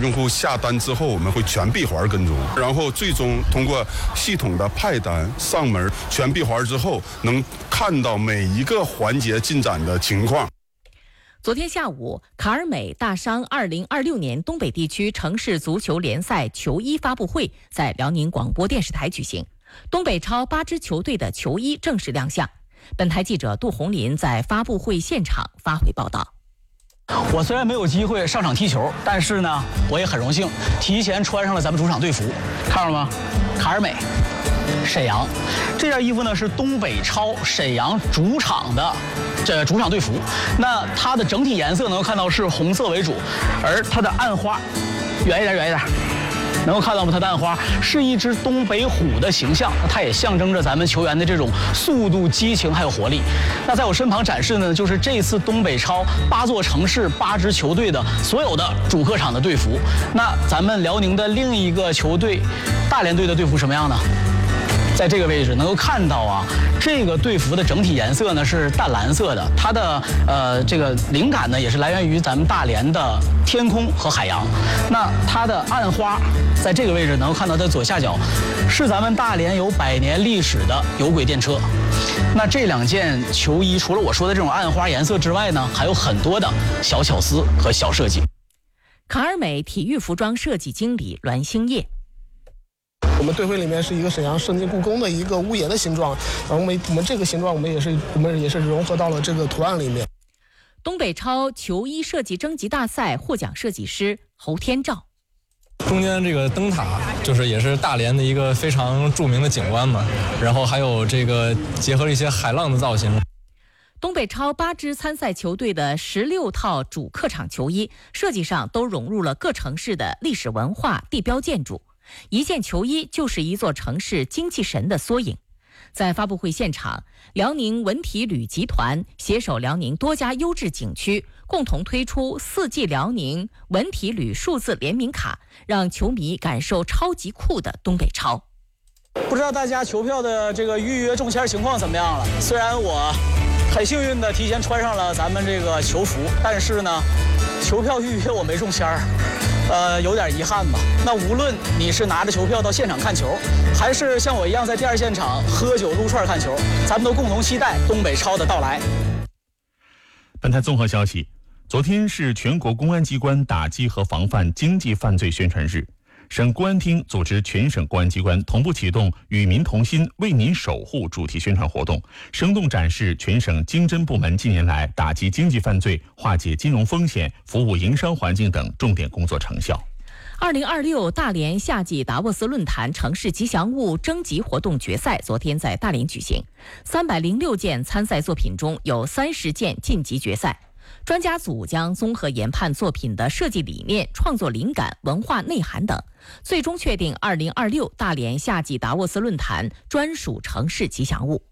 用户下单之后，我们会全闭环跟踪，然后最终通过系统的派单上门，全闭环之后能看到每一个环节进展的情况。 昨天下午，卡尔美大商2026年东北地区城市足球联赛球衣发布会在辽宁广播电视台举行，东北超8支球队的球衣正式亮相。本台记者杜红林在发布会现场发回报道。 我虽然没有机会上场踢球，但是呢，我也很荣幸提前穿上了咱们主场队服，看到了吗？卡尔美，沈阳，这件衣服呢是东北超沈阳主场的主场队服。那它的整体颜色能够看到是红色为主，而它的暗花，远一点，能够看到吗？它的暗花是一只东北虎的形象，它也象征着咱们球员的这种速度、激情还有活力。那在我身旁展示呢，就是这次东北超8座城市8支球队的所有的主客场的队服。那咱们辽宁的另一个球队大连队的队服什么样呢？在这个位置能够看到啊，这个队服的整体颜色呢是淡蓝色的，它的这个灵感呢也是来源于咱们大连的天空和海洋。那它的暗花在这个位置能够看到，它左下角是咱们大连有100年历史的有轨电车。那这2件球衣除了我说的这种暗花颜色之外呢，还有很多的小巧思和小设计。 卡尔美体育服装设计经理栾兴业。 我们队徽里面是一个沈阳圣经故宫的一个屋檐的形状，然后我们这个形状我们也是融合到了这个图案里面。 东北超球衣设计征集大赛获奖设计师侯天照。 中间这个灯塔就是也是大连的一个非常著名的景观嘛，然后还有这个结合了一些海浪的造型。 东北超8支参赛球队的16套主客场球衣设计上都融入了各城市的历史文化、地标建筑。一件球衣就是一座城市精气神的缩影。在发布会现场，辽宁文体旅集团携手辽宁多家优质景区，共同推出4季辽宁文体旅数字联名卡，让球迷感受超级酷的东北超。 不知道大家球票的这个预约中签情况怎么样了？虽然我很幸运的提前穿上了咱们这个球服，但是呢，球票预约我没中签有点遗憾吧。那无论你是拿着球票到现场看球，还是像我一样在第2现场喝酒撸串看球，咱们都共同期待东北超的到来。 本台综合消息，昨天是全国公安机关打击和防范经济犯罪宣传日。省公安厅组织全省公安机关同步启动“与民同心，为民守护”主题宣传活动，生动展示全省经侦部门近年来打击经济犯罪、化解金融风险、服务营商环境等重点工作成效。 2026大连夏季达沃斯论坛城市吉祥物征集活动决赛昨天在大连举行，306件参赛作品中有30件晋级决赛。专家组将综合研判作品的设计理念、创作灵感、文化内涵等，最终确定2026大连夏季达沃斯论坛专属城市吉祥物。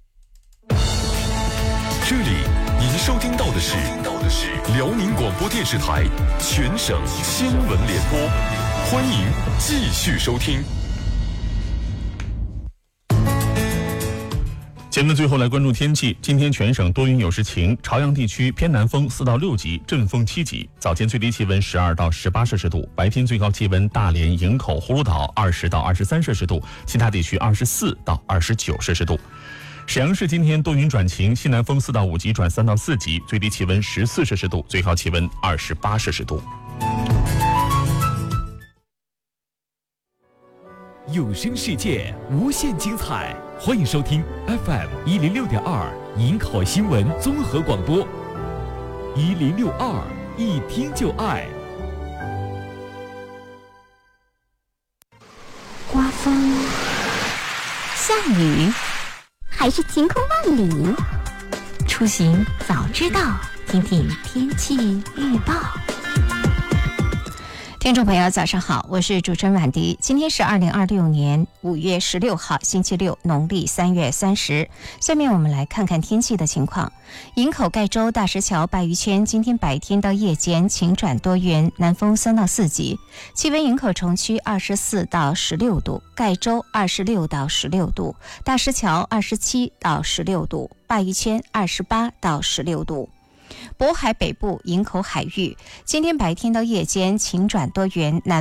这里您收听到的是辽宁广播电视台全省新闻联播，欢迎继续收听。 节目最后来关注天气，今天全省多云有时晴，朝阳地区偏南风4到6级，阵风7级，早间最低气温12到18摄氏度，白天最高气温大连、营口、葫芦岛20到23摄氏度，其他地区24到29摄氏度。沈阳市今天多云转晴，西南风4到5级转3到4级，最低气温14摄氏度，最高气温28摄氏度。 有声世界，无限精彩，欢迎收听 FM 106.2营口新闻综合广播，1062一听就爱。 刮风、下雨，还是晴空万里？出行早知道，听听天气预报。听众朋友早上好，我是主持人婉迪。今天是2026年5月16号星期六，农历3月30。下面我们来看看天气的情况。营口盖州大石桥鲅鱼圈今天白天到夜间晴转多云，南风3到4级，气温营口城区24到16度，盖州26到16度，大石桥27到16度，鲅鱼圈28到16度。渤海北部营口海域今天白天到夜间晴转多云，南